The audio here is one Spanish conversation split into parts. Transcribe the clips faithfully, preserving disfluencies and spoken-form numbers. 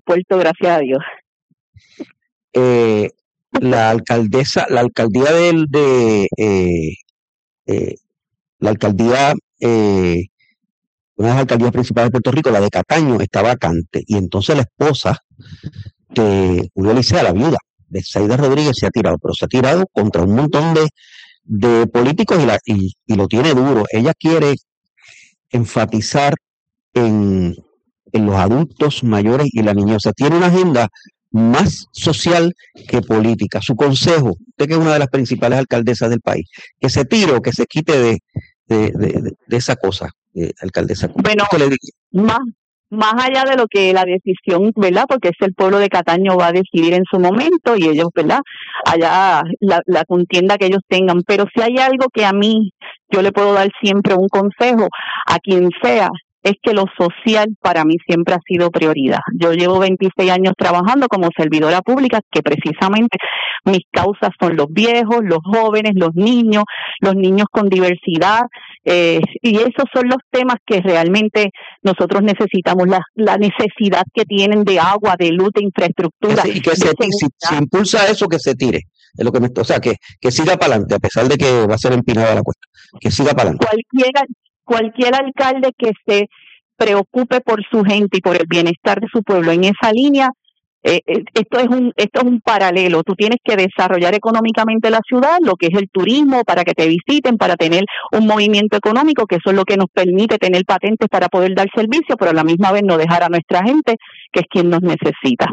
puerto, gracias a Dios. Eh, la alcaldesa, la alcaldía del, de, eh, eh, la alcaldía, eh, una de las alcaldías principales de Puerto Rico, la de Cataño, está vacante. Y entonces la esposa de Julio Licea, la viuda de Zaida Rodríguez, se ha tirado, pero se ha tirado contra un montón de, de políticos y, la, y, y lo tiene duro. Ella quiere enfatizar en, en los adultos mayores y la niñez. O sea, tiene una agenda más social que política. Su consejo, usted que es una de las principales alcaldesas del país, que se tire o que se quite de, de, de, de esa cosa, eh, alcaldesa. Bueno, más, más allá de lo que la decisión, ¿verdad? Porque es el pueblo de Cataño va a decidir en su momento y ellos, ¿verdad? Allá la, la contienda que ellos tengan. Pero si hay algo que a mí yo le puedo dar siempre un consejo a quien sea, es que lo social para mí siempre ha sido prioridad. Yo llevo veintiséis años trabajando como servidora pública, que precisamente mis causas son los viejos, los jóvenes, los niños, los niños con diversidad, eh, y esos son los temas que realmente nosotros necesitamos, la, la necesidad que tienen de agua, de luz, de infraestructura. Y que se, si, si impulsa eso, que se tire. Es lo que me, o sea, que, que siga para adelante, a pesar de que va a ser empinada la cuesta. Que siga para adelante. Cualquiera, cualquier alcalde que se preocupe por su gente y por el bienestar de su pueblo en esa línea, eh, esto es un esto es un paralelo. Tú tienes que desarrollar económicamente la ciudad, lo que es el turismo, para que te visiten, para tener un movimiento económico, que eso es lo que nos permite tener patentes para poder dar servicio, pero a la misma vez no dejar a nuestra gente, que es quien nos necesita.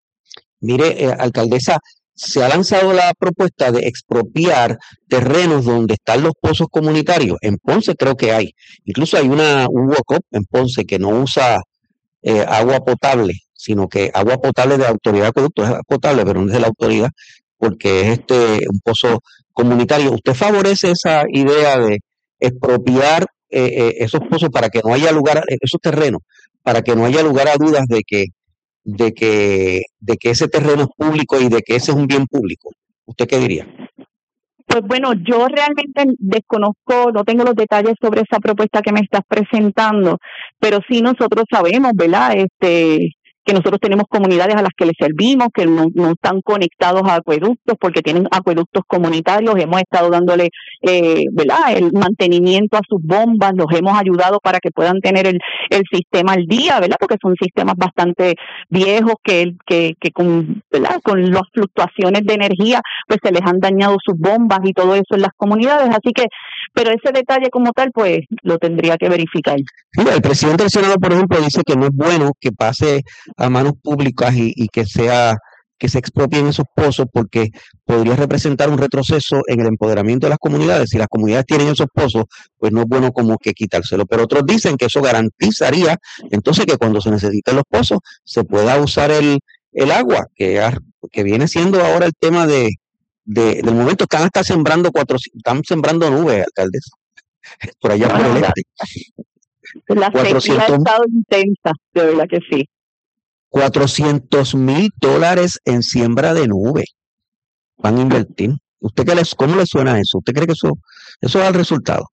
Mire, eh, alcaldesa, se ha lanzado la propuesta de expropiar terrenos donde están los pozos comunitarios. En Ponce creo que hay. Incluso hay una un walk-up en Ponce que no usa eh, agua potable, sino que agua potable de la autoridad de acueductos, es potable, pero no es de la autoridad, porque es este un pozo comunitario. ¿Usted favorece esa idea de expropiar eh, eh, esos pozos para que no haya lugar, esos terrenos, para que no haya lugar a dudas de que de que de que ese terreno es público y de que ese es un bien público? ¿Usted qué diría? Pues bueno, yo realmente desconozco, no tengo los detalles sobre esa propuesta que me estás presentando, pero sí nosotros sabemos, ¿verdad? Este que nosotros tenemos comunidades a las que les servimos, que no, no están conectados a acueductos porque tienen acueductos comunitarios, hemos estado dándole eh, ¿verdad? El mantenimiento a sus bombas, los hemos ayudado para que puedan tener el, el sistema al día, ¿verdad? Porque son sistemas bastante viejos que, que, que con, ¿verdad? Con las fluctuaciones de energía pues se les han dañado sus bombas y todo eso en las comunidades, así que, pero ese detalle como tal pues lo tendría que verificar. Sí, el presidente del Senado, por ejemplo, dice que no es bueno que pase a manos públicas y, y que sea que se expropien esos pozos porque podría representar un retroceso en el empoderamiento de las comunidades. Si las comunidades tienen esos pozos, pues no es bueno como que quitárselo. Pero otros dicen que eso garantizaría entonces que cuando se necesiten los pozos se pueda usar el, el agua, que, que viene siendo ahora el tema de, de del momento. Están hasta sembrando cuatro, están sembrando nubes, alcaldes, por allá por el este. La sequía ha estado intensa, de verdad que sí. cuatrocientos mil dólares en siembra de nube van a invertir. ¿Usted qué les, cómo le suena eso? ¿Usted cree que eso, eso da el resultado?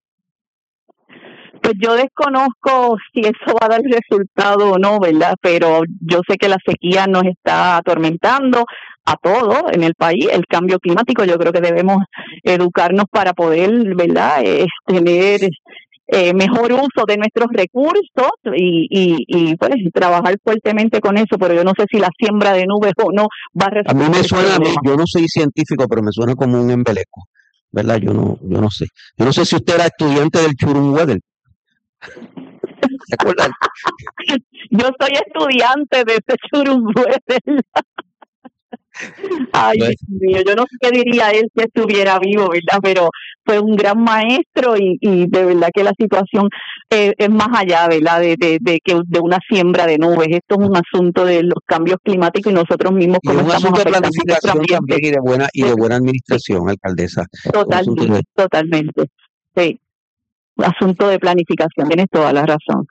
Pues yo desconozco si eso va a dar resultado o no, ¿verdad? Pero yo sé que la sequía nos está atormentando a todos en el país, el cambio climático. Yo creo que debemos educarnos para poder, ¿verdad? Eh, tener Eh, mejor uso de nuestros recursos y, y, y pues trabajar fuertemente con eso, pero yo no sé si la siembra de nubes o no va a resultar. A mí me suena, a mí, yo no soy científico, pero me suena como un embeleco, ¿verdad? Yo no, yo no sé. Yo no sé si usted era estudiante del Churum Weather. ¿Se acuerdan? Yo soy estudiante de ese Churum Weather. Ay, Dios mío, yo no sé qué diría él si estuviera vivo, ¿verdad? Pero fue un gran maestro y, y de verdad que la situación eh, es más allá, ¿verdad? De, de, de que de una siembra de nubes. Esto es un asunto de los cambios climáticos y nosotros mismos como y un estamos asunto de planificación también y de buena y de buena administración, sí. Alcaldesa. Totalmente, de... totalmente. Sí, asunto de planificación. Tienes toda la razón.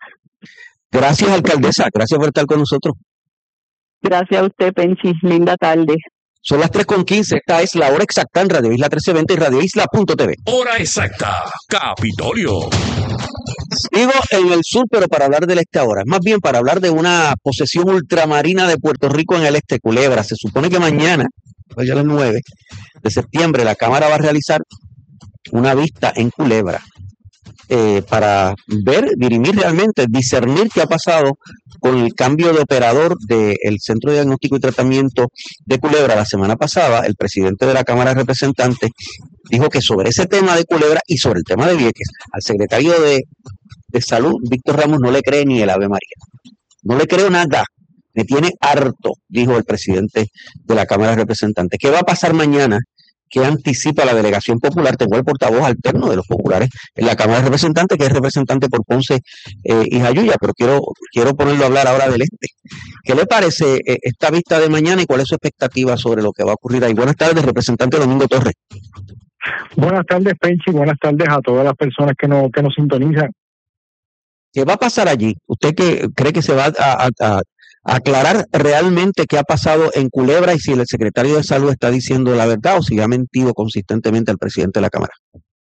Gracias, alcaldesa. Gracias por estar con nosotros. Gracias a usted, Penchi. Linda tarde. Son las tres con quince. Esta es la hora exacta en Radio Isla trece veinte y Radio Isla punto t v. Hora exacta, Capitolio. Sigo en el sur, pero para hablar del este ahora. Más bien para hablar de una posesión ultramarina de Puerto Rico en el este, Culebra. Se supone que mañana, pues ya a las nueve de septiembre, la Cámara va a realizar una vista en Culebra eh, para ver, dirimir realmente, discernir qué ha pasado con el cambio de operador del Centro de Diagnóstico y Tratamiento de Culebra. La semana pasada, el presidente de la Cámara de Representantes dijo que sobre ese tema de Culebra y sobre el tema de Vieques, al secretario de, de Salud, Víctor Ramos, no le cree ni el Ave María. No le creo nada. Me tiene harto, dijo el presidente de la Cámara de Representantes. ¿Qué va a pasar mañana? ¿Qué anticipa la delegación popular? Tengo el portavoz alterno de los populares en la Cámara de Representantes, que es representante por Ponce eh, y Jayuya, pero quiero, quiero ponerlo a hablar ahora del este. ¿Qué le parece eh, esta vista de mañana y cuál es su expectativa sobre lo que va a ocurrir ahí? Buenas tardes, representante Domingo Torres. Buenas tardes, Penchi, buenas tardes a todas las personas que nos, que nos sintonizan. ¿Qué va a pasar allí? ¿Usted que cree que se va a, a, a aclarar realmente qué ha pasado en Culebra y si el secretario de Salud está diciendo la verdad o si ha mentido consistentemente al presidente de la Cámara?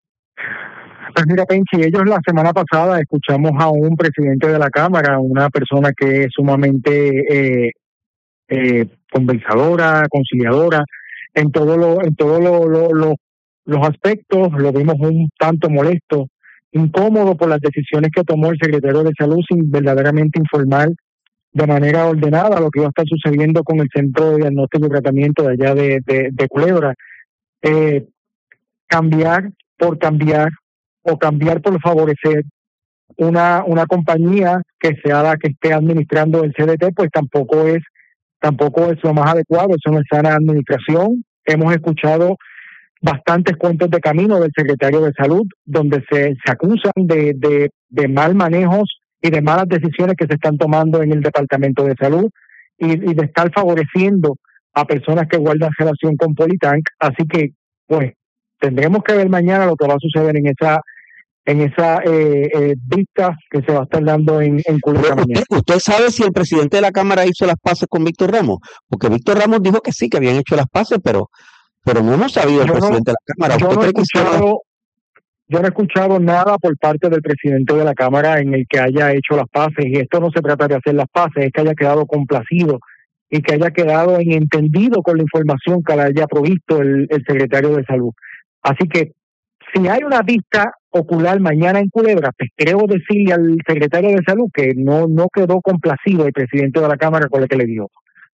Pues mira, Penchi, ellos la semana pasada escuchamos a un presidente de la Cámara, una persona que es sumamente eh, eh, conversadora, conciliadora, en todo lo, en todos lo, lo, lo, los aspectos. Lo vimos un tanto molesto, incómodo por las decisiones que tomó el secretario de Salud sin verdaderamente informar de manera ordenada lo que iba a estar sucediendo con el Centro de Diagnóstico y Tratamiento de allá de, de, de Culebra. Eh, cambiar por cambiar o cambiar por favorecer una una compañía que sea la que esté administrando el C D T, pues tampoco es tampoco es lo más adecuado. Eso no es sana administración. Hemos escuchado bastantes cuentos de camino del secretario de Salud donde se, se acusan de, de, de mal manejos y de malas decisiones que se están tomando en el Departamento de Salud y, y de estar favoreciendo a personas que guardan relación con Politank. Así que, pues, tendremos que ver mañana lo que va a suceder en esa en esa eh, eh, vista que se va a estar dando en, en Culebra mañana. ¿Usted, ¿Usted sabe si el presidente de la Cámara hizo las paces con Víctor Ramos? Porque Víctor Ramos dijo que sí, que habían hecho las paces, pero pero no hemos sabido el yo presidente no, de la Cámara. Yo ¿Usted no, he cree escuchado, que yo no he escuchado nada por parte del presidente de la Cámara en el que haya hecho las paces, y esto no se trata de hacer las paces, es que haya quedado complacido y que haya quedado en entendido con la información que le haya provisto el, el secretario de Salud. Así que si hay una vista ocular mañana en Culebra, pues creo decirle al secretario de Salud que no, no quedó complacido el presidente de la Cámara con lo que le dio.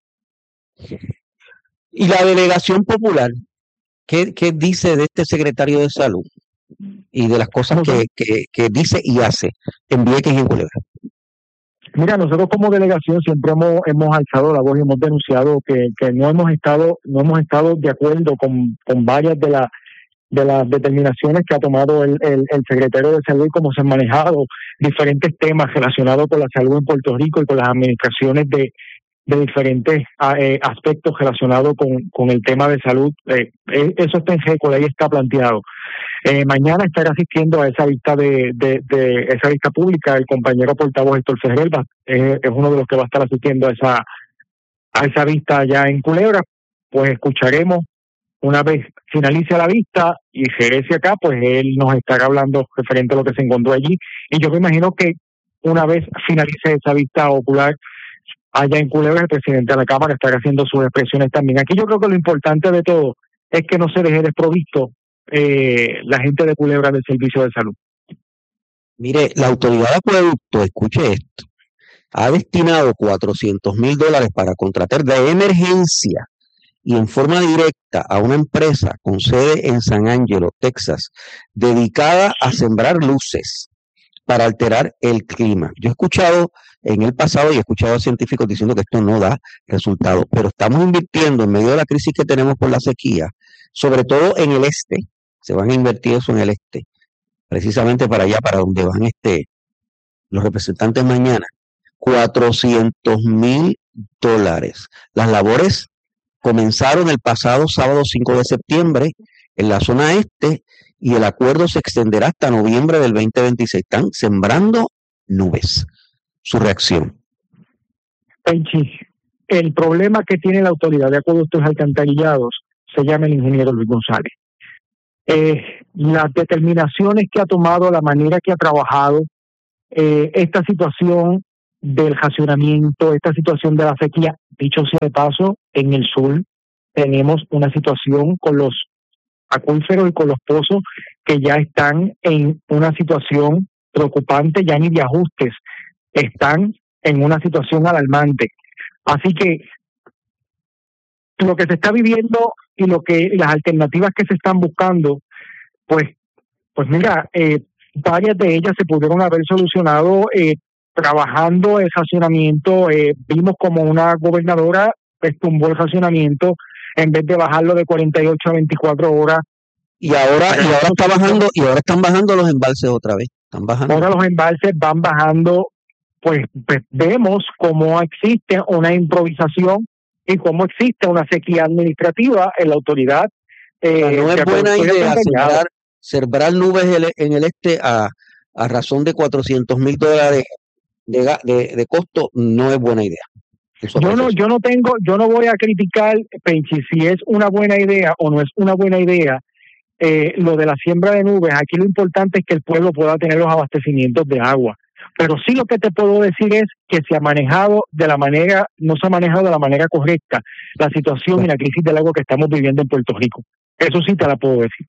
¿Y la delegación popular? ¿Qué, qué dice de este secretario de Salud y de las cosas que, que, que dice y hace en Vieques y en Culebra? Mira, nosotros como delegación siempre hemos, hemos alzado la voz y hemos denunciado que, que no hemos estado no hemos estado de acuerdo con, con varias de las de las determinaciones que ha tomado el, el, el secretario de Salud y cómo se han manejado diferentes temas relacionados con la salud en Puerto Rico y con las administraciones de, de diferentes eh, aspectos relacionados con, con el tema de salud. Eh, eso está en récord, ahí está planteado. Eh, mañana estará asistiendo a esa vista de, de, de esa vista pública el compañero portavoz Héctor Ferrelba, eh, es uno de los que va a estar asistiendo a esa a esa vista allá en Culebra. Pues escucharemos una vez finalice la vista y regrese acá, pues él nos estará hablando referente a lo que se encontró allí, y yo me imagino que una vez finalice esa vista ocular allá en Culebra, el presidente de la Cámara estará haciendo sus expresiones también. Aquí yo creo que lo importante de todo es que no se deje desprovisto eh, la gente de Culebra del servicio de salud. Mire, la autoridad de acueducto, escuche esto, ha destinado cuatrocientos mil dólares para contratar de emergencia y en forma directa a una empresa con sede en San Angelo, Texas, dedicada a sembrar luces para alterar el clima. Yo he escuchado en el pasado y he escuchado a científicos diciendo que esto no da resultados, pero estamos invirtiendo en medio de la crisis que tenemos por la sequía, sobre todo en el este, se van a invertir eso en el este, precisamente para allá, para donde van este los representantes mañana, cuatrocientos mil dólares. Las labores comenzaron el pasado sábado cinco de septiembre en la zona este y el acuerdo se extenderá hasta noviembre del veinte veintiséis. Están sembrando nubes. Su reacción. Penchi, el problema que tiene la Autoridad de Acueductos y Alcantarillados se llama el ingeniero Luis González. Eh, las determinaciones que ha tomado, la manera que ha trabajado, eh, esta situación del racionamiento, esta situación de la sequía, dicho sea de paso, en el sur tenemos una situación con los acuíferos y con los pozos que ya están en una situación preocupante, ya ni de ajustes, están en una situación alarmante. Así que lo que se está viviendo y lo que las alternativas que se están buscando, pues, pues mira, eh, varias de ellas se pudieron haber solucionado eh, trabajando el racionamiento. Eh, vimos como una gobernadora pues, tumbó el racionamiento en vez de bajarlo de cuarenta y ocho a veinticuatro horas. Y ahora, y ahora está bajando, y ahora están bajando los embalses otra vez. Están bajando. Ahora los embalses van bajando, pues, pues vemos cómo existe una improvisación y cómo existe una sequía administrativa en la autoridad. Eh, no es buena idea sembrar, sembrar nubes en el este a, a razón de cuatrocientos mil dólares de, de, de costo, no es buena idea. Yo no, yo no tengo, yo no voy a criticar, Penchi, si es una buena idea o no es una buena idea. Eh, lo de la siembra de nubes, aquí lo importante es que el pueblo pueda tener los abastecimientos de agua. Pero sí lo que te puedo decir es que se ha manejado de la manera, no se ha manejado de la manera correcta la situación y la crisis del agua que estamos viviendo en Puerto Rico. Eso sí te la puedo decir.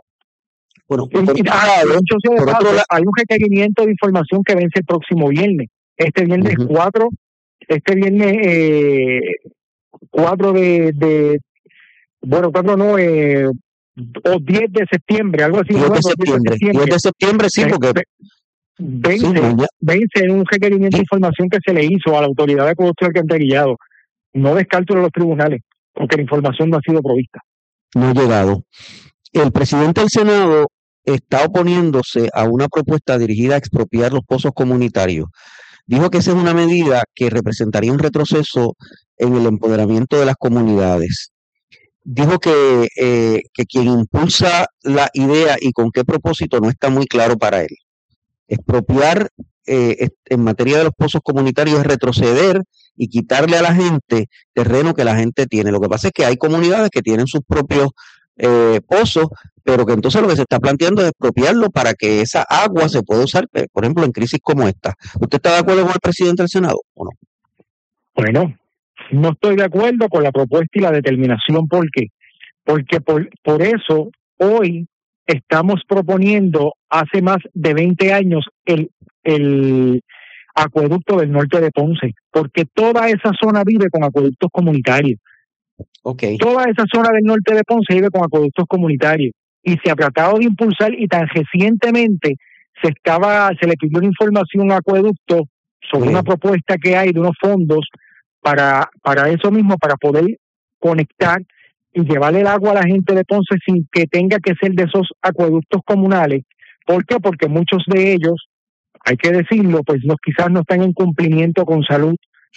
Bueno, y, por, y, ah, por, de por paso, otro lado, hay un requerimiento de información que vence el próximo viernes. Este viernes uh-huh. cuatro, este viernes eh, cuatro de, de, bueno, cuatro no, eh, o diez de septiembre, algo así. diez de septiembre, diez de septiembre, sí, porque vence, sí, no, vence un requerimiento sí. de información que se le hizo a la Autoridad de Acueductos y Alcantarillado. No descarto de los tribunales, porque la información no ha sido provista. No ha llegado. El presidente del Senado está oponiéndose a una propuesta dirigida a expropiar los pozos comunitarios. Dijo que esa es una medida que representaría un retroceso en el empoderamiento de las comunidades. Dijo que, eh, que quien impulsa la idea y con qué propósito no está muy claro para él. Expropiar eh, en materia de los pozos comunitarios es retroceder y quitarle a la gente terreno que la gente tiene. Lo que pasa es que hay comunidades que tienen sus propios eh, pozos, pero que entonces lo que se está planteando es expropiarlo para que esa agua se pueda usar, por ejemplo, en crisis como esta. ¿Usted está de acuerdo con el presidente del Senado o no? Bueno, no estoy de acuerdo con la propuesta y la determinación. ¿Por qué? Porque por, por eso hoy estamos proponiendo hace más de veinte años el, el acueducto del norte de Ponce, porque toda esa zona vive con acueductos comunitarios. Okay. Toda esa zona del norte de Ponce vive con acueductos comunitarios y se ha tratado de impulsar, y tan recientemente se estaba se le pidió una información a acueducto sobre sí. una propuesta que hay de unos fondos para para eso mismo, para poder conectar y llevarle el agua a la gente de Ponce sin que tenga que ser de esos acueductos comunales. ¿Por qué? Porque muchos de ellos, hay que decirlo, pues no, quizás no están en cumplimiento con salud.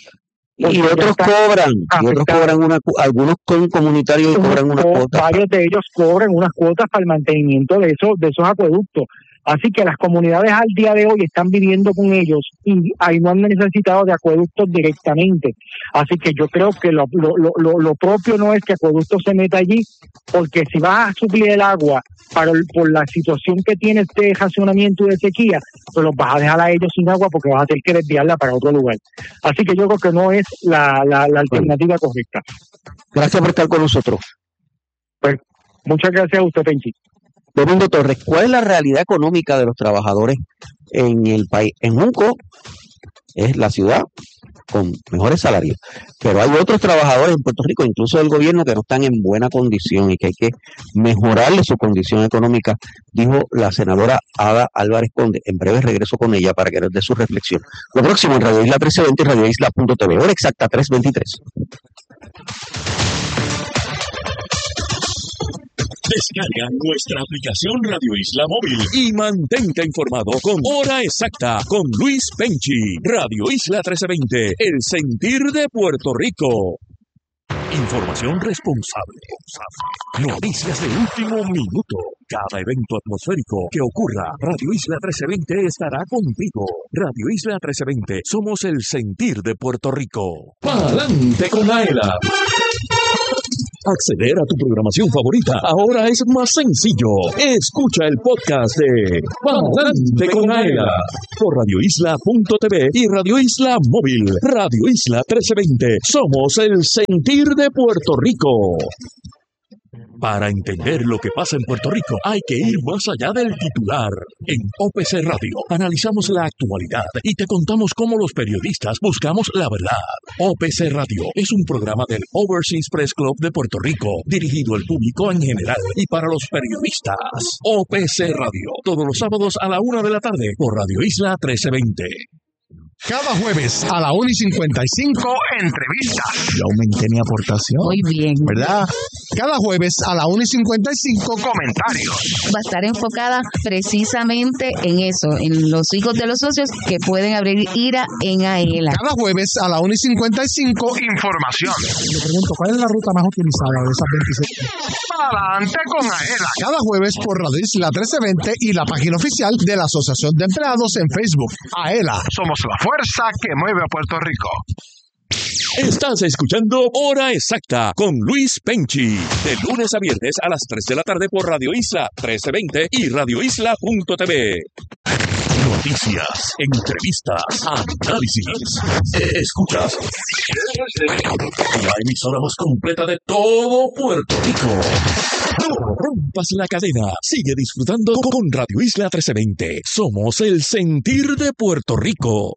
Y otros cobran, y otros cobran una, algunos con comunitarios cobran una cuota. Varios de ellos cobran unas cuotas para el mantenimiento de esos, de esos acueductos. Así que las comunidades al día de hoy están viviendo con ellos y ahí no han necesitado de acueductos directamente. Así que yo creo que lo, lo, lo, lo propio no es que acueductos se meta allí, porque si vas a suplir el agua para el, por la situación que tiene este racionamiento y de sequía, pues los vas a dejar a ellos sin agua porque vas a tener que desviarla para otro lugar. Así que yo creo que no es la, la, la alternativa bueno. correcta. Gracias por estar con nosotros. Pues muchas gracias a usted, Penchi. Domingo Torres, ¿cuál es la realidad económica de los trabajadores en el país? En Junco es la ciudad con mejores salarios, pero hay otros trabajadores en Puerto Rico, incluso del gobierno, que no están en buena condición y que hay que mejorarle su condición económica, dijo la senadora Ada Álvarez Conde. En breve regreso con ella para que nos dé su reflexión. Lo próximo en Radio Isla trece veinte y Radio Isla punto t v. Hora exacta, tres veintitrés. Descarga nuestra aplicación Radio Isla Móvil y mantente informado con Hora Exacta con Luis Penchi. Radio Isla trece veinte, el sentir de Puerto Rico. Información responsable. Noticias de último minuto. Cada evento atmosférico que ocurra, Radio Isla trece veinte estará contigo. Radio Isla trece veinte, somos el sentir de Puerto Rico. ¡Pa'lante con AELA! Acceder a tu programación favorita ahora es más sencillo. Escucha el podcast de Pa'lante con AELA por radio isla punto t v y Radio Isla Móvil. Radio Isla trece veinte. Somos el sentir de Puerto Rico. Para entender lo que pasa en Puerto Rico, hay que ir más allá del titular. En O P C Radio analizamos la actualidad y te contamos cómo los periodistas buscamos la verdad. O P C Radio es un programa del Overseas Press Club de Puerto Rico, dirigido al público en general y para los periodistas. O P C Radio, todos los sábados a la una de la tarde por Radio Isla trece veinte. Cada jueves a la una y cincuenta y cinco, entrevistas. Yo aumenté mi aportación. Muy bien. ¿Verdad? Cada jueves a la una y cincuenta y cinco, comentarios. Va a estar enfocada precisamente en eso, en los hijos de los socios que pueden abrir IRA en AELA. Cada jueves a la una y cincuenta y cinco, información. Le pregunto, ¿cuál es la ruta más utilizada de esas veintiséis? Adelante con AELA. Cada jueves por Radio Isla trece veinte y la página oficial de la Asociación de Empleados en Facebook. AELA, somos la fuerza que mueve a Puerto Rico. Estás escuchando Hora Exacta con Luis Penchi, de lunes a viernes a las tres de la tarde por Radio Isla trece veinte y radio isla punto t v. Noticias, entrevistas, análisis. Escuchas la emisora más completa de todo Puerto Rico. No rompas la cadena. Sigue disfrutando con Radio Isla trece veinte. Somos el sentir de Puerto Rico.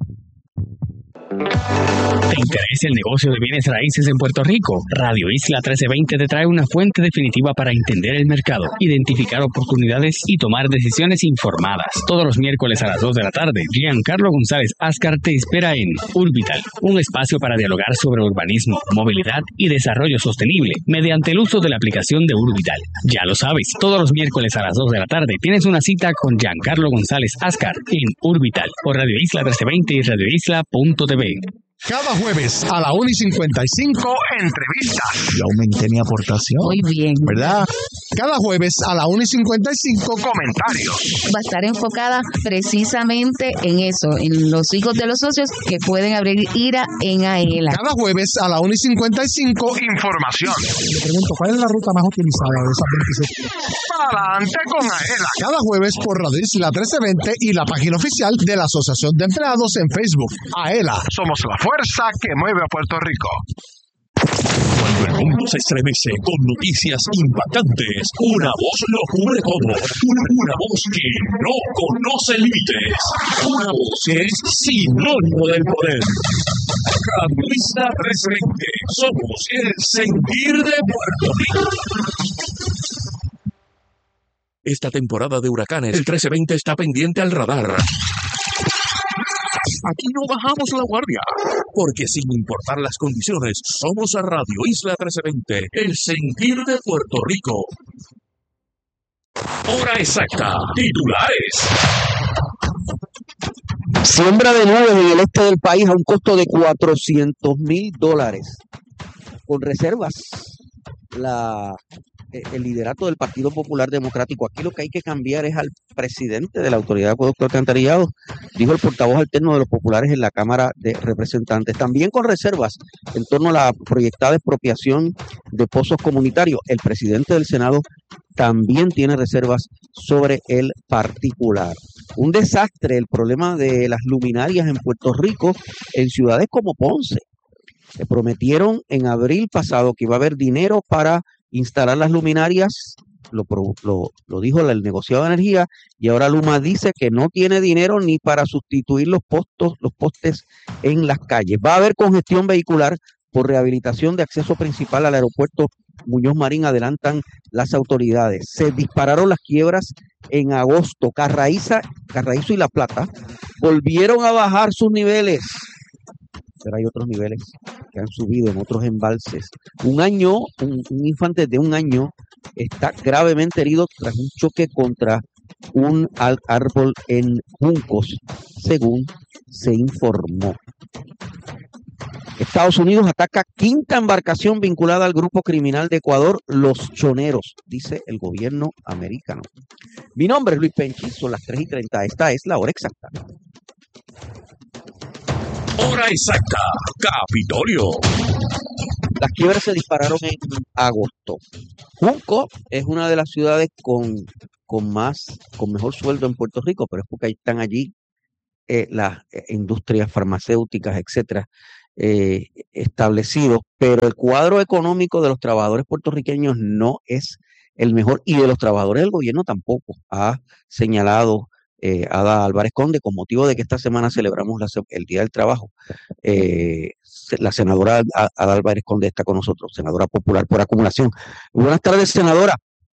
¿Te interesa el negocio de bienes raíces en Puerto Rico? Radio Isla trece veinte te trae una fuente definitiva para entender el mercado, identificar oportunidades y tomar decisiones informadas. Todos los miércoles a las dos de la tarde, Giancarlo González Ascar te espera en Urbital, un espacio para dialogar sobre urbanismo, movilidad y desarrollo sostenible mediante el uso de la aplicación de Urbital. Ya lo sabes, todos los miércoles a las dos de la tarde tienes una cita con Giancarlo González Ascar en Urbital por Radio Isla trece veinte y radio isla punto t v. Cada jueves a la una y cincuenta y cinco, entrevistas. Yo aumenté mi aportación. Muy bien. ¿Verdad? Cada jueves a la una y cincuenta y cinco, comentarios. Va a estar enfocada precisamente en eso, en los hijos de los socios que pueden abrir IRA en AELA. Cada jueves a la una y cincuenta y cinco, información. Le pregunto, ¿cuál es la ruta más utilizada de esas veintiséis? Adelante con AELA. Cada jueves por Radio Isla trece veinte y la página oficial de la Asociación de Empleados en Facebook. AELA, somos la fuerza que mueve a Puerto Rico. Cuando el mundo se estremece con noticias impactantes, una voz lo cubre todo. Una, una voz que no conoce límites. Una voz que es sinónimo del poder. Radio Isla trece veinte. Somos el sentir de Puerto Rico. Esta temporada de huracanes, el trece veinte está pendiente al radar. Aquí no bajamos la guardia, porque sin importar las condiciones, somos a Radio Isla trece veinte, el sentir de Puerto Rico. Hora exacta, titulares. Siembra de nubes en el este del país a un costo de cuatrocientos mil dólares. Con reservas, la... el liderato del Partido Popular Democrático. Aquí lo que hay que cambiar es al presidente de la Autoridad de Acueducto y Alcantarillado, dijo el portavoz alterno de los populares en la Cámara de Representantes. También con reservas en torno a la proyectada expropiación de pozos comunitarios. El presidente del Senado también tiene reservas sobre el particular. Un desastre el problema de las luminarias en Puerto Rico, en ciudades como Ponce. Le prometieron en abril pasado que iba a haber dinero para instalar las luminarias, lo, lo, lo dijo el negociado de energía, y ahora Luma dice que no tiene dinero ni para sustituir los postos, los postes en las calles. Va a haber congestión vehicular por rehabilitación de acceso principal al aeropuerto Muñoz Marín, adelantan las autoridades. Se dispararon las quiebras en agosto. Carraíza, Carraízo y La Plata volvieron a bajar sus niveles. Pero hay otros niveles que han subido en otros embalses. Un año, un, un infante de un año está gravemente herido tras un choque contra un árbol en Juncos, según se informó. Estados Unidos ataca quinta embarcación vinculada al grupo criminal de Ecuador, Los Choneros, dice el gobierno americano. Mi nombre es Luis Penchi, son las tres y treinta, esta es la hora exacta. Hora exacta, Capitolio. Las quiebras se dispararon en agosto. Junco es una de las ciudades con, con más, con mejor sueldo en Puerto Rico, pero es porque están allí eh, las eh, industrias farmacéuticas, etcétera, eh, establecidos, pero el cuadro económico de los trabajadores puertorriqueños no es el mejor y de los trabajadores del gobierno tampoco, ha señalado eh, Ada Álvarez Conde, con motivo de que esta semana celebramos la, el Día del Trabajo. Eh, la senadora Ada Álvarez Conde está con nosotros, senadora popular por acumulación. Buenas tardes, senadora.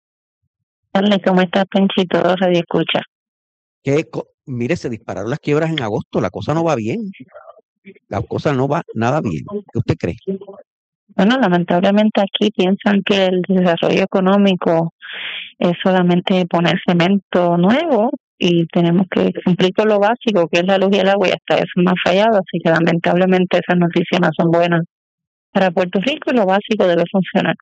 ¿Cómo está, Penchito? Radio escucha. Que, mire, se dispararon las quiebras en agosto, la cosa no va bien. La cosa no va nada bien. ¿Qué usted cree? Bueno, lamentablemente aquí piensan que el desarrollo económico es solamente poner cemento nuevo y tenemos que cumplir con lo básico, que es la luz y el agua, y hasta eso no ha fallado, así que lamentablemente esas noticias no son buenas para Puerto Rico y lo básico debe funcionar.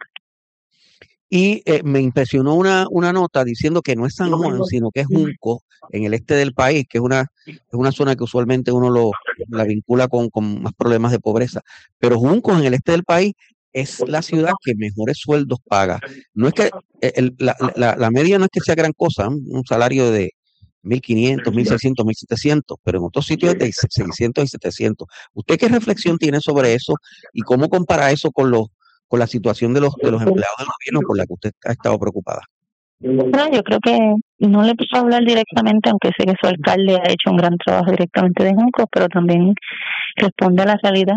Y eh, me impresionó una, una nota diciendo que no es San Juan, sino que es Junco, en el este del país, que es una, es una zona que usualmente uno lo, la vincula con, con más problemas de pobreza. Pero Junco, en el este del país, es la ciudad que mejores sueldos paga. No es que el, la, la, la media no es que sea gran cosa, un salario de mil quinientos, mil seiscientos, mil setecientos, pero en otros sitios es de seiscientos y setecientos. ¿Usted qué reflexión tiene sobre eso y cómo compara eso con los con la situación de los de los empleados del gobierno por la que usted ha estado preocupada? Bueno, yo creo que no le puedo hablar directamente, aunque sé que su alcalde ha hecho un gran trabajo directamente de Junco, pero también responde a la realidad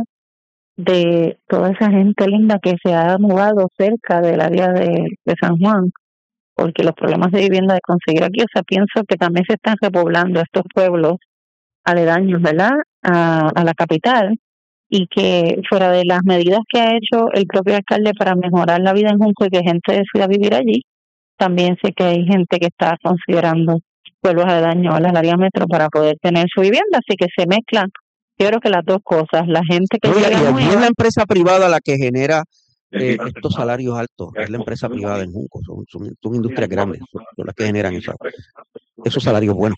de toda esa gente linda que se ha mudado cerca del área de, de San Juan, porque los problemas de vivienda de conseguir aquí, o sea, pienso que también se están repoblando estos pueblos aledaños, ¿verdad?, a, a la capital, y que fuera de las medidas que ha hecho el propio alcalde para mejorar la vida en Junco y que gente decida vivir allí, también sé que hay gente que está considerando pueblos aledaños al área metro para poder tener su vivienda, así que se mezclan, yo creo que las dos cosas, la gente que Oye, llega y nueva, es la empresa privada la que genera eh, estos salarios altos, es la empresa privada en Junco, son, son, son industrias grandes, son, son las que generan esos, esos salarios buenos.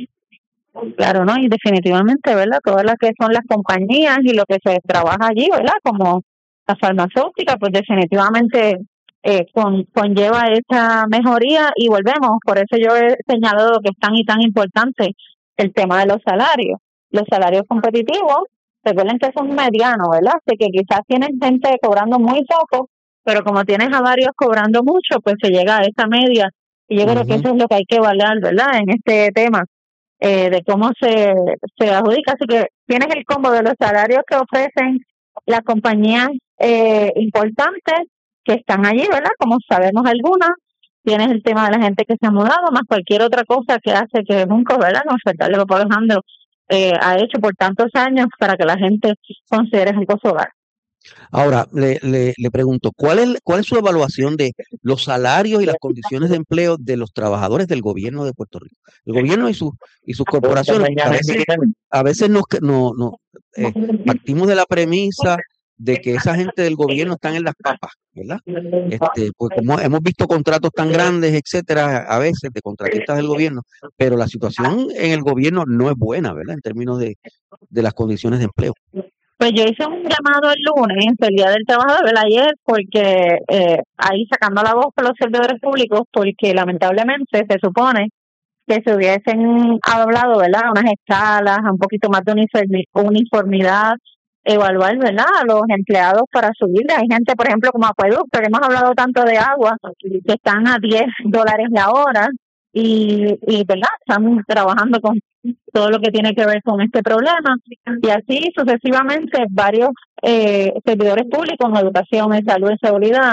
Claro, ¿no? Y definitivamente, ¿verdad? Todas las que son las compañías y lo que se trabaja allí, ¿verdad? Como la farmacéutica, pues definitivamente eh, con, conlleva esa mejoría y volvemos. Por eso yo he señalado que es tan y tan importante el tema de los salarios. Los salarios competitivos, recuerden que son medianos, ¿verdad? Así que quizás tienen gente cobrando muy poco, pero como tienes a varios cobrando mucho, pues se llega a esa media. Y yo uh-huh. creo que eso es lo que hay que evaluar, ¿verdad? En este tema. Eh, de cómo se, se adjudica. Así que tienes el combo de los salarios que ofrecen las compañías eh, importantes que están allí, ¿verdad? Como sabemos algunas. Tienes el tema de la gente que se ha mudado, más cualquier otra cosa que hace que Junco, ¿verdad? No, Alcalde Pablo Alejandro eh, ha hecho por tantos años para que la gente considere Junco su hogar. Ahora, le, le, le pregunto, ¿cuál es, ¿cuál es su evaluación de los salarios y las condiciones de empleo de los trabajadores del gobierno de Puerto Rico? El gobierno y, su, y sus corporaciones, a veces, a veces nos, no, no, eh, partimos de la premisa de que esa gente del gobierno están en las papas, ¿verdad? Este, pues como hemos visto contratos tan grandes, etcétera, a veces de contratistas del gobierno, pero la situación en el gobierno no es buena, ¿verdad? En términos de, de las condiciones de empleo. Pues yo hice un llamado el lunes, el Día del Trabajador, del ayer, porque eh, ahí sacando la voz por los servidores públicos, porque lamentablemente se supone que se hubiesen hablado, ¿verdad?, unas escalas, un poquito más de uniformidad, evaluar, ¿verdad?, a los empleados para subirle. Hay gente, por ejemplo, como Acueducto, que hemos hablado tanto de agua, que están a diez dólares la hora, y, y ¿verdad?, estamos trabajando con todo lo que tiene que ver con este problema, y así sucesivamente varios eh, servidores públicos en educación, en salud, en seguridad.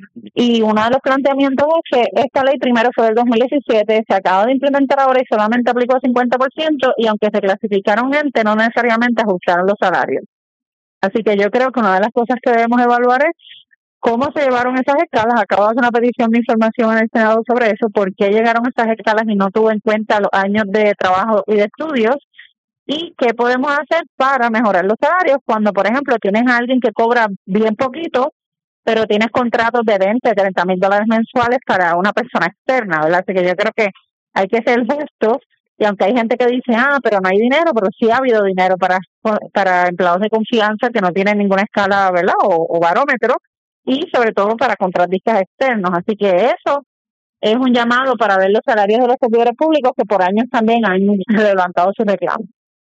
Y uno de los planteamientos es que esta ley primero fue del dos mil diecisiete, se acaba de implementar ahora y solamente aplicó el cincuenta por ciento, y aunque se clasificaron gente, no necesariamente ajustaron los salarios. Así que yo creo que una de las cosas que debemos evaluar es cómo se llevaron esas escalas. Acabo de hacer una petición de información en el Senado sobre eso, por qué llegaron esas escalas y no tuvo en cuenta los años de trabajo y de estudios, ¿Y qué podemos hacer para mejorar los salarios cuando, por ejemplo, tienes a alguien que cobra bien poquito, pero tienes contratos de veinte, treinta mil dólares mensuales para una persona externa, ¿verdad? Así que yo creo que hay que ser justos, y aunque hay gente que dice, ah, pero no hay dinero, pero sí ha habido dinero para para empleados de confianza que no tienen ninguna escala, ¿verdad? O, o barómetro, y sobre todo para contratistas externos. Así que eso es un llamado para ver los salarios de los servidores públicos que por años también han levantado su reclamo.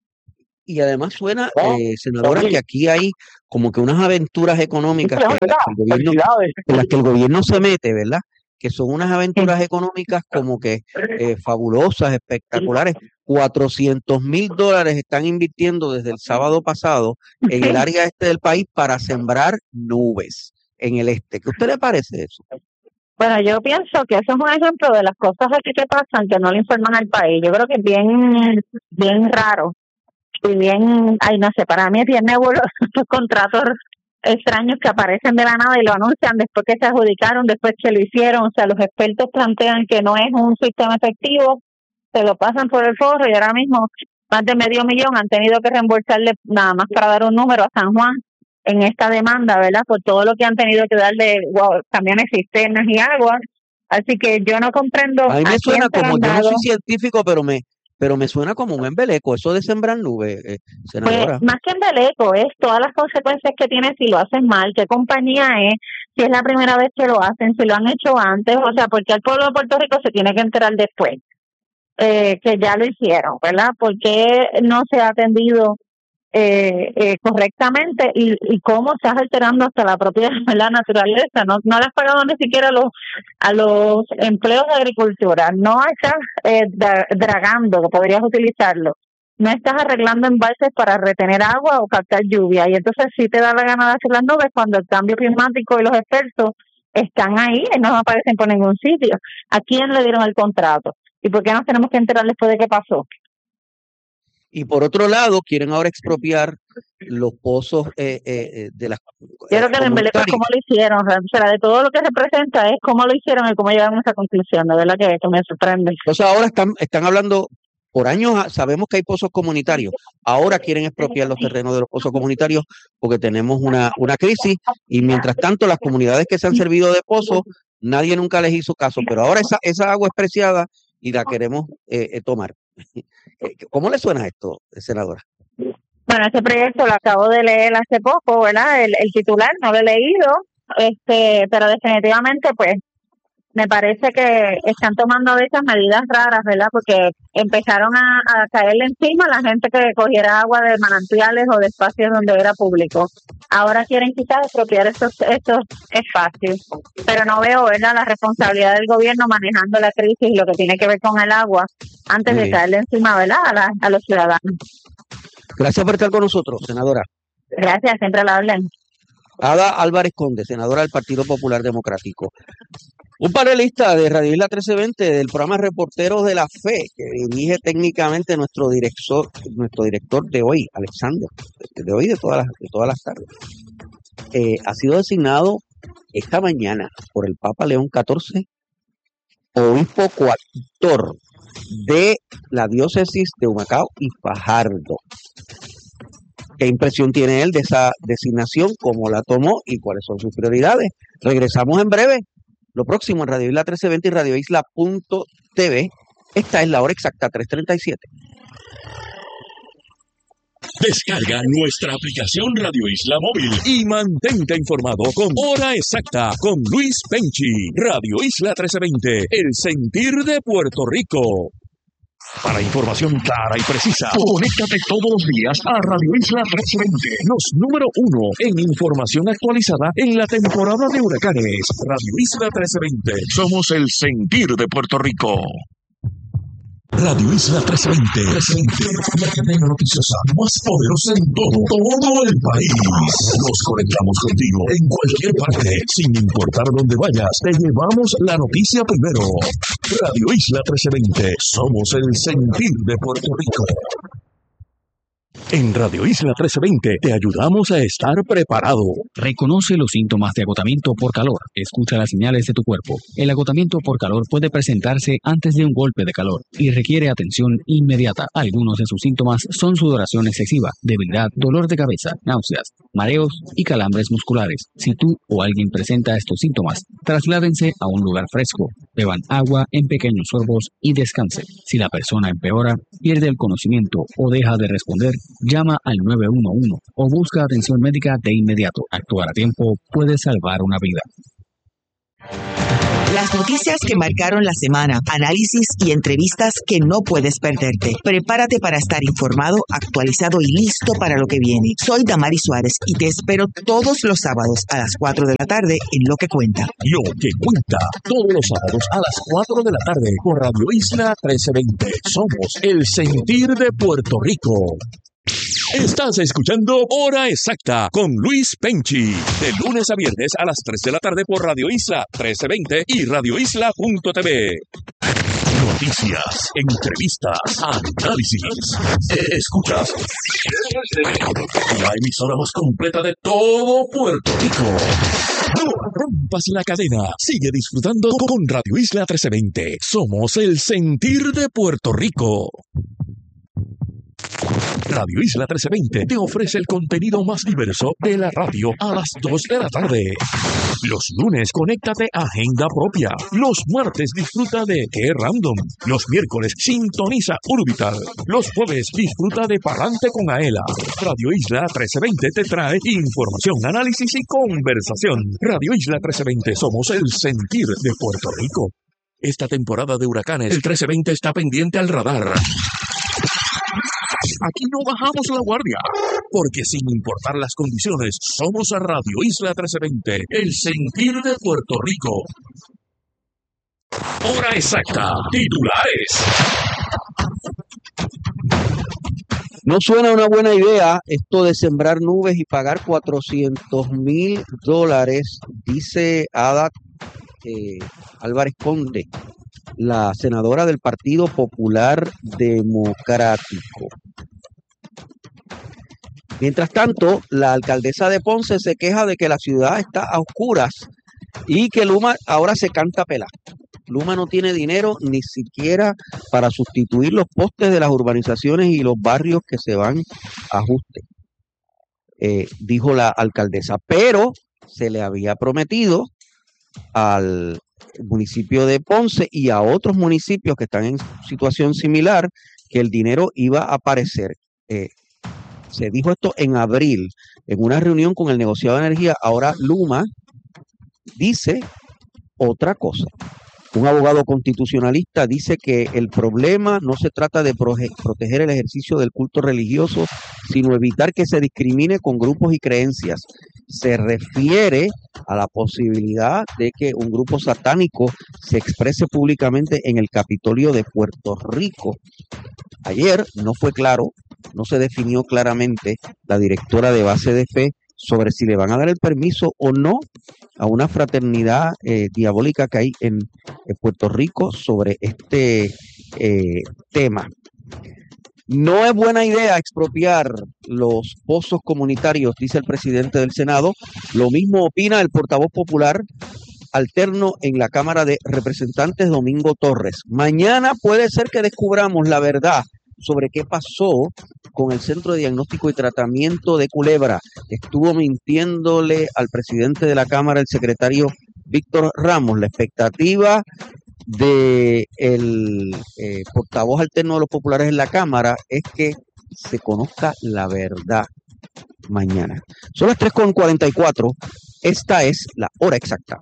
Y además suena, eh, senadora, que aquí hay como que unas aventuras económicas que, que el gobierno, en las que el gobierno se mete, ¿verdad? Que son unas aventuras económicas como que eh, fabulosas, espectaculares. cuatrocientos mil dólares están invirtiendo desde el sábado pasado en el área este del país para sembrar nubes en el este. ¿Qué a usted le parece eso? Bueno, yo pienso que eso es un ejemplo de las cosas aquí que pasan que no le informan al país. Yo creo que es bien, bien raro y bien, ay, no sé, para mí es bien nebuloso los contratos extraños que aparecen de la nada y lo anuncian después que se adjudicaron, después que lo hicieron. O sea, los expertos plantean que no es un sistema efectivo, se lo pasan por el forro y ahora mismo más de medio millón han tenido que reembolsarle nada más para dar un número a San Juan en esta demanda, ¿verdad? Por todo lo que han tenido que darle wow, camiones, cisternas y agua. Así que yo no comprendo. A mí me suena como, yo no soy científico, pero me pero me suena como un embeleco, eso de sembrar nubes, eh, senadora. Pues más que embeleco, es todas las consecuencias que tiene si lo hacen mal, qué compañía es, si es la primera vez que lo hacen, si lo han hecho antes, o sea, porque el pueblo de Puerto Rico se tiene que enterar después, eh, que ya lo hicieron, ¿verdad? Porque no se ha atendido eh, eh, correctamente y, y cómo se está alterando hasta la propia la naturaleza. No, no le has pagado ni siquiera a los a los empleos de agricultura, no estás eh, da, dragando, que podrías utilizarlo, no estás arreglando embalses para retener agua o captar lluvia, y entonces sí te da la gana de hacer las nubes cuando el cambio climático y los expertos están ahí y no aparecen por ningún sitio. ¿A quién le dieron el contrato? ¿Y por qué nos tenemos que enterar después de qué pasó? Y por otro lado, quieren ahora expropiar los pozos eh, eh, de las. Yo creo que el embeleco es cómo lo hicieron, o sea, de todo lo que representa es cómo lo hicieron y cómo llegaron a esa conclusión, de verdad que, que me sorprende. Entonces ahora están, están hablando, por años sabemos que hay pozos comunitarios, ahora quieren expropiar los terrenos de los pozos comunitarios porque tenemos una, una crisis y mientras tanto las comunidades que se han servido de pozos, nadie nunca les hizo caso, pero ahora esa, esa agua es preciada y la queremos eh, eh, tomar. ¿Cómo le suena esto, senadora? Bueno, este proyecto lo acabo de leer hace poco, ¿verdad? El, el titular no lo he leído, este, pero definitivamente, pues, me parece que están tomando a veces medidas raras, ¿verdad? Porque empezaron a, a caerle encima a la gente que cogiera agua de manantiales o de espacios donde era público. Ahora quieren quizás expropiar estos, estos espacios, pero no veo, ¿verdad?, la responsabilidad del gobierno manejando la crisis y lo que tiene que ver con el agua antes sí. de caerle encima, ¿verdad?, a, la, a los ciudadanos. Gracias por estar con nosotros, senadora. Gracias, siempre la hablen. Ada Álvarez Conde, senadora del Partido Popular Democrático. Un panelista de Radio Isla trece veinte del programa Reporteros de la Fe, que dirige técnicamente nuestro director, nuestro director de hoy, Alexander, de hoy de todas las, de todas las tardes. Eh, ha sido designado esta mañana por el Papa León catorce obispo coadjutor de la diócesis de Humacao y Fajardo. ¿Qué impresión tiene él de esa designación? ¿Cómo la tomó? ¿Y cuáles son sus prioridades? Regresamos en breve. Lo próximo en Radio Isla trece veinte y Radio Isla punto t v. Esta es la hora exacta, tres treinta y siete. Descarga nuestra aplicación Radio Isla Móvil y mantente informado con Hora Exacta con Luis Penchi. Radio Isla trece veinte, el sentir de Puerto Rico. Para información clara y precisa, conéctate todos los días a Radio Isla trece veinte, los número uno en información actualizada en la temporada de huracanes. Radio Isla trece veinte, somos el sentir de Puerto Rico. Radio Isla trece veinte, la cadena noticiosa más poderosa en todo, todo el país. Nos conectamos contigo en cualquier parte, sin importar dónde vayas. Te llevamos la noticia primero. Radio Isla trece veinte, somos el sentir de Puerto Rico. En Radio Isla trece veinte te ayudamos a estar preparado. Reconoce los síntomas de agotamiento por calor. Escucha las señales de tu cuerpo. El agotamiento por calor puede presentarse antes de un golpe de calor y requiere atención inmediata. Algunos de sus síntomas son sudoración excesiva, debilidad, dolor de cabeza, náuseas, mareos y calambres musculares. Si tú o alguien presenta estos síntomas, trasládense a un lugar fresco. Beban agua en pequeños sorbos y descansen. Si la persona empeora, pierde el conocimiento o deja de responder, llama al nueve uno uno o busca atención médica de inmediato. Actuar a tiempo puede salvar una vida. Las noticias que marcaron la semana, análisis y entrevistas que no puedes perderte. Prepárate para estar informado, actualizado y listo para lo que viene. Soy Damari Suárez y te espero todos los sábados a las cuatro de la tarde en Lo que Cuenta. Lo que Cuenta, todos los sábados a las cuatro de la tarde por Radio Isla trece veinte. Somos el sentir de Puerto Rico. Estás escuchando Hora Exacta con Luis Penchi, de lunes a viernes a las tres de la tarde por Radio Isla trece veinte y radio isla punto t v. Noticias, entrevistas, análisis. Escuchas la emisora más completa de todo Puerto Rico. No rompas la cadena. Sigue disfrutando con Radio Isla trece veinte. Somos el sentir de Puerto Rico. Radio Isla trece veinte te ofrece el contenido más diverso de la radio a las dos de la tarde. Los lunes, conéctate a Agenda Propia. Los martes, disfruta de Qué Random. Los miércoles, sintoniza Urbital. Los jueves, disfruta de Palante con Aela. Radio Isla trece veinte te trae información, análisis y conversación. Radio Isla trece veinte, somos el sentir de Puerto Rico. Esta temporada de huracanes, el trece veinte está pendiente al radar. Aquí no bajamos la guardia, porque sin importar las condiciones, somos a Radio Isla trece veinte, el sentir de Puerto Rico. Hora exacta, titulares. No suena una buena idea esto de sembrar nubes y pagar cuatrocientos mil dólares, dice Ada eh, Álvarez Conde, la senadora del Partido Popular Democrático. Mientras tanto, la alcaldesa de Ponce se queja de que la ciudad está a oscuras y que Luma ahora se canta pelá. Luma no tiene dinero ni siquiera para sustituir los postes de las urbanizaciones y los barrios que se van a ajuste, eh, dijo la alcaldesa. Pero se le había prometido al municipio de Ponce y a otros municipios que están en situación similar que el dinero iba a aparecer. Eh, se dijo esto en abril, en una reunión con el negociado de energía. Ahora Luma dice otra cosa. Un abogado constitucionalista dice que el problema no se trata de proge- proteger el ejercicio del culto religioso, sino evitar que se discrimine con grupos y creencias. Se refiere a la posibilidad de que un grupo satánico se exprese públicamente en el Capitolio de Puerto Rico. Ayer no fue claro, no se definió claramente la directora de Base de Fe sobre si le van a dar el permiso o no a una fraternidad eh, diabólica que hay en, en Puerto Rico sobre este eh, tema. No es buena idea expropiar los pozos comunitarios, dice el presidente del Senado. Lo mismo opina el portavoz popular alterno en la Cámara de Representantes, Domingo Torres. Mañana puede ser que descubramos la verdad sobre qué pasó con el Centro de Diagnóstico y Tratamiento de Culebra. Estuvo mintiéndole al presidente de la Cámara, el secretario Víctor Ramos. La expectativa de el eh, portavoz alterno de los populares en la Cámara es que se conozca la verdad mañana. Son las tres con cuarenta y cuatro. Esta es la hora exacta.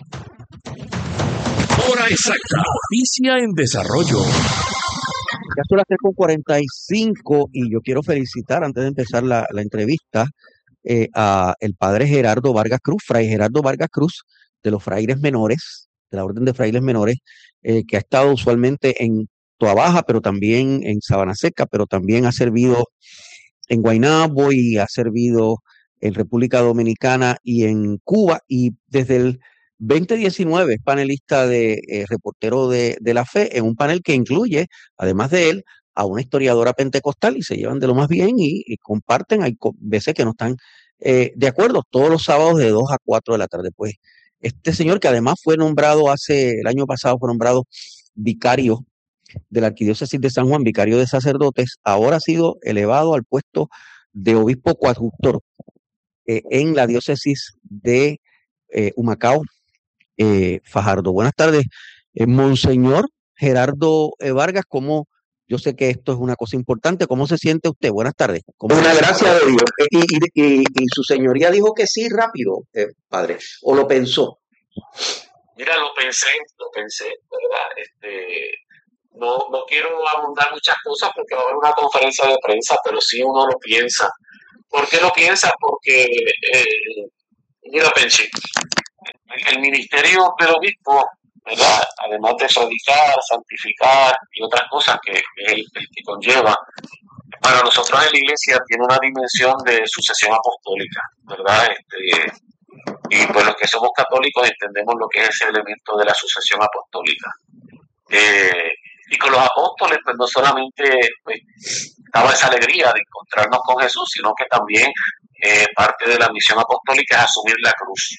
Hora exacta. Noticia en desarrollo. Ya son las tres con cuarenta y cinco y yo quiero felicitar, antes de empezar la, la entrevista, eh, a el padre Gerardo Vargas Cruz, Fray Gerardo Vargas Cruz, de los frailes menores, de la Orden de Frailes Menores, eh, que ha estado usualmente en Toa Baja, pero también en Sabana Seca, pero también ha servido en Guaynabo y ha servido en República Dominicana y en Cuba, y desde el veinte diecinueve es panelista de eh, reportero de, de la fe, en un panel que incluye, además de él, a una historiadora pentecostal y se llevan de lo más bien y, y comparten. Hay co- veces que no están eh, de acuerdo, todos los sábados de dos a cuatro de la tarde. Pues este señor, que además fue nombrado hace, el año pasado fue nombrado vicario de la Arquidiócesis de San Juan, vicario de sacerdotes, ahora ha sido elevado al puesto de obispo coadjutor eh, en la diócesis de eh, Humacao, eh, Fajardo. Buenas tardes, eh, Monseñor Gerardo eh, Vargas. ¿Cómo? Yo sé que esto es una cosa importante. ¿Cómo se siente usted? Buenas tardes. ¿Cómo una gracia de Dios. Y, y, y, y su señoría dijo que sí rápido, eh, padre, o lo pensó. Mira, lo pensé, lo pensé, ¿verdad? Este, no, no quiero abundar muchas cosas porque va a haber una conferencia de prensa, pero sí uno lo piensa. ¿Por qué lo piensa? Porque, eh, mira, Penchi, el ministerio del obispo, ¿verdad? Además de predicar, santificar y otras cosas que, que es el, el que conlleva, para nosotros en la iglesia tiene una dimensión de sucesión apostólica, ¿verdad? Este, y pues los que somos católicos entendemos lo que es ese elemento de la sucesión apostólica. Eh, y con los apóstoles, pues no solamente pues, estaba esa alegría de encontrarnos con Jesús, sino que también eh, parte de la misión apostólica es asumir la cruz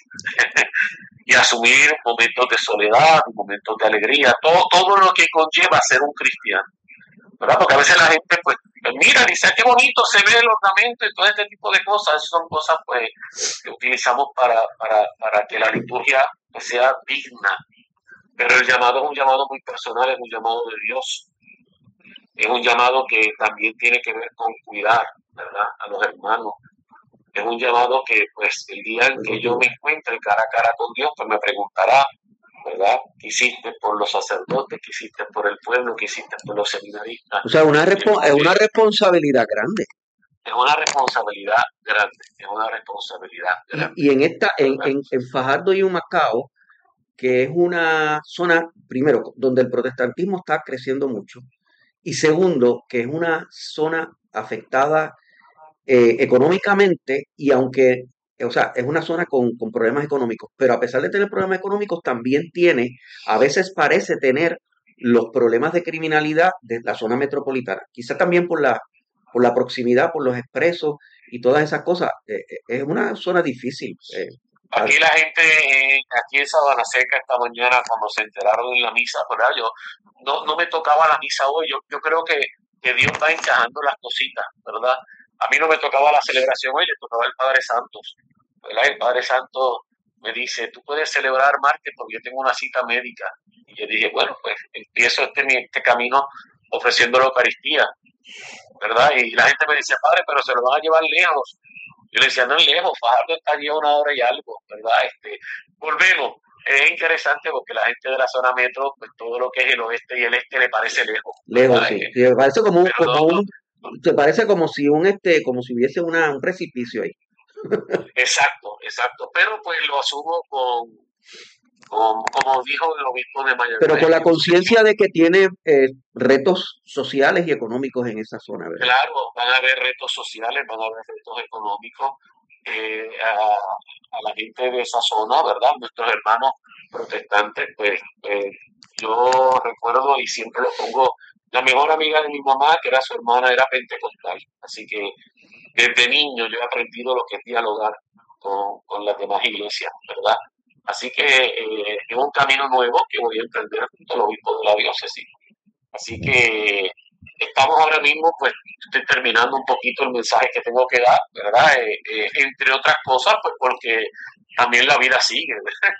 y asumir momentos de soledad, momentos de alegría, todo, todo lo que conlleva ser un cristiano, ¿verdad? Porque a veces la gente pues mira, dice qué bonito se ve el ornamento y todo este tipo de cosas. Esas son cosas pues que utilizamos para, para, para que la liturgia pues, sea digna. Pero el llamado es un llamado muy personal, es un llamado de Dios. Es un llamado que también tiene que ver con cuidar, ¿verdad?, a los hermanos. Es un llamado que, pues, el día en que yo me encuentre cara a cara con Dios, pues me preguntará, ¿verdad?, ¿qué hiciste por los sacerdotes? ¿Qué hiciste por el pueblo? ¿Qué hiciste por los seminaristas? O sea, una respo- es una responsabilidad grande. Es una responsabilidad grande, es una responsabilidad grande. Y, y en esta, en, en, en Fajardo y Humacao, que es una zona, primero, donde el protestantismo está creciendo mucho, y segundo, que es una zona afectada eh, económicamente, y aunque, o sea, es una zona con, con problemas económicos, pero a pesar de tener problemas económicos, también tiene, a veces parece tener los problemas de criminalidad de la zona metropolitana. Quizá también por la, por la proximidad, por los expresos y todas esas cosas. Eh, eh, es una zona difícil. Eh, Aquí la gente, eh, aquí en Sabana Seca esta mañana cuando se enteraron en la misa, ¿verdad? Yo no, no me tocaba la misa hoy, yo, yo creo que, que Dios va encajando las cositas, ¿verdad? A mí no me tocaba la celebración hoy, le tocaba el Padre Santos, ¿verdad? El Padre Santos me dice, tú puedes celebrar martes porque yo tengo una cita médica. Y yo dije, bueno, pues empiezo este, este camino ofreciendo la Eucaristía, ¿verdad? Y la gente me dice, Padre, pero se lo van a llevar lejos. Yo le decía, no es lejos, Fajardo está allí a una hora y algo, ¿verdad? Este, volvemos. Es interesante porque la gente de la zona metro, pues todo lo que es el oeste y el este le parece lejos. Lejos, ¿verdad? sí. Sí, me parece como un, Pero como no, un, se parece como si un este, como si hubiese una, un precipicio ahí. Exacto, exacto. Pero pues lo asumo con, con como dijo el obispo de Mayagüez. Pero con la conciencia de que tiene eh, retos sociales y económicos en esa zona, ¿verdad? Claro, van a haber retos sociales, van a haber retos económicos eh, a, a la gente de esa zona, ¿verdad? Nuestros hermanos protestantes, pues eh, yo recuerdo y siempre lo pongo, la mejor amiga de mi mamá, que era su hermana, era pentecostal, así que desde niño yo he aprendido lo que es dialogar con, con las demás iglesias, ¿verdad? Así que eh, es un camino nuevo que voy a emprender junto al obispo de la diócesis. Así que estamos ahora mismo, pues estoy terminando un poquito el mensaje que tengo que dar, ¿verdad? Eh, eh, entre otras cosas, pues porque también la vida sigue.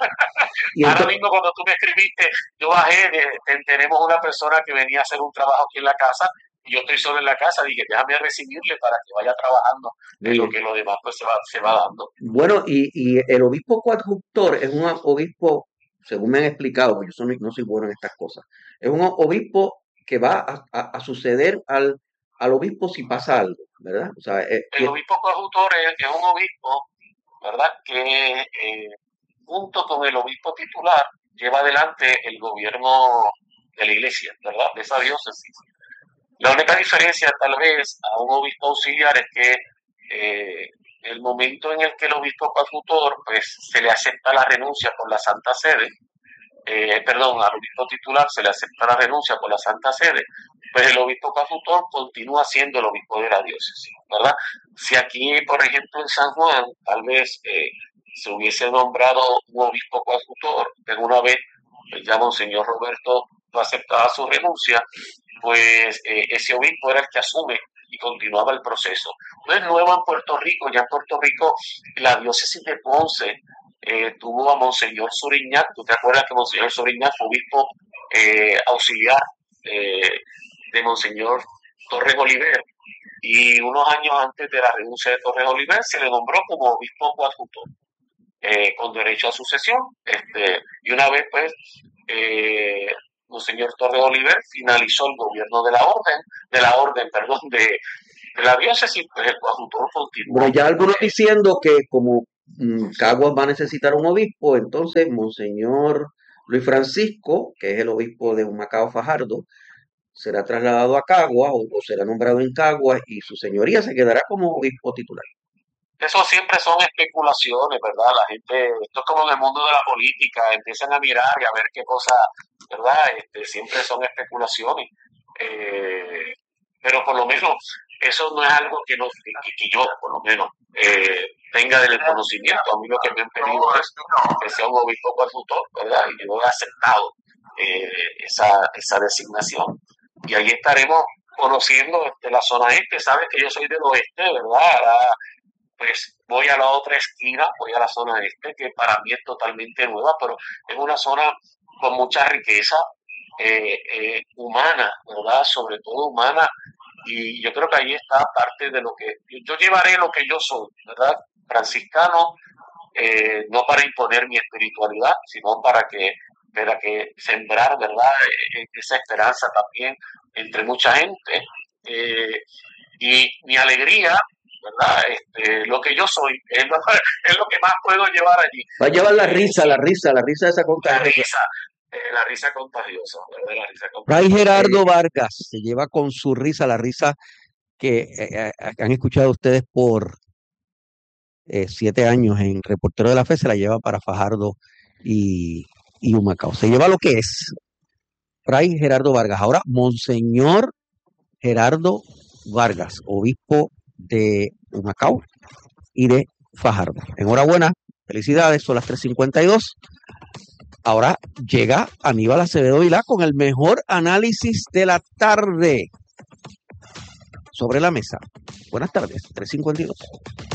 Y ahora entonces, mismo cuando tú me escribiste, yo bajé, de, tenemos una persona que venía a hacer un trabajo aquí en la casa, y yo estoy solo en la casa, dije, déjame recibirle para que vaya trabajando en lo que lo demás pues se va, se va dando. Bueno, y, y el obispo coadjutor es un obispo, según me han explicado, porque yo soy- no soy bueno en estas cosas, es un obispo que va a, a- a suceder al, al obispo si pasa algo, ¿verdad? O sea, eh, El obispo coadjutor es, es un obispo, ¿verdad?, que eh, junto con el obispo titular lleva adelante el gobierno de la iglesia, ¿verdad?, de esa diócesis. La única diferencia tal vez a un obispo auxiliar es que eh, el momento en el que el obispo coadjutor pues se le acepta la renuncia por la Santa Sede, eh, perdón, al obispo titular se le acepta la renuncia por la Santa Sede, pues el obispo consultor continúa siendo el obispo de la diócesis, ¿verdad? Si aquí, por ejemplo, en San Juan, tal vez eh, se hubiese nombrado un obispo consultor, pero una vez pues, ya Monseñor Roberto no aceptaba su renuncia, pues eh, ese obispo era el que asume y continuaba el proceso. No es nuevo en Puerto Rico, ya en Puerto Rico la diócesis de Ponce eh, tuvo a Monseñor Suriñac. ¿Tú te acuerdas que Monseñor Suriñac fue obispo eh, auxiliar eh, de Monseñor Torres Oliver? Y unos años antes de la renuncia de Torres Oliver se le nombró como obispo coadjutor, eh, con derecho a sucesión. Este, y una vez pues eh, Monseñor Torres Oliver finalizó el gobierno de la orden, de la orden, perdón, de, de la diócesis, pues el coadjutor continuó. Bueno, ya algunos diciendo que como mm, Caguas va a necesitar un obispo, entonces Monseñor Luis Francisco, que es el obispo de Humacao Fajardo, será trasladado a Caguas o, o será nombrado en Caguas y su señoría se quedará como obispo titular. Eso siempre son especulaciones, ¿verdad? La gente, esto es como en el mundo de la política, empiezan a mirar y a ver qué cosas, ¿verdad? Este, siempre son especulaciones. Eh, pero por lo menos eso no es algo que, no, que, que yo, por lo menos, eh, tenga del conocimiento. A mí lo que me han pedido es que sea un obispo coadjutor, ¿verdad? Y yo he aceptado eh, esa, esa designación. Y ahí estaremos conociendo este, la zona este. Sabes que yo soy del oeste, ¿verdad? Ahora, pues voy a la otra esquina, voy a la zona este, que para mí es totalmente nueva, pero es una zona con mucha riqueza eh, eh, humana, ¿verdad? Sobre todo humana, y yo creo que ahí está parte de lo que, yo, yo llevaré lo que yo soy, ¿verdad? Franciscano, eh, no para imponer mi espiritualidad, sino para que, para que sembrar, ¿verdad? Eh, esa esperanza también entre mucha gente, eh, y mi alegría, ¿verdad? Este, lo que yo soy es lo, es lo que más puedo llevar allí. Va a llevar la risa, la risa, la risa de esa La contagiosa. risa, eh, la risa contagiosa, ¿verdad? La risa Fray contagiosa. Gerardo Vargas se lleva con su risa, la risa que eh, eh, han escuchado ustedes por eh, siete años en Reportero de la Fe, se la lleva para Fajardo y, y Humacao. Se lleva lo que es Fray Gerardo Vargas. Ahora, Monseñor Gerardo Vargas, obispo de Humacao y de Fajardo. Enhorabuena, felicidades, son las tres cincuenta y dos. Ahora llega Aníbal Acevedo Vilá con el mejor análisis de la tarde sobre la mesa. Buenas tardes, tres cincuenta y dos.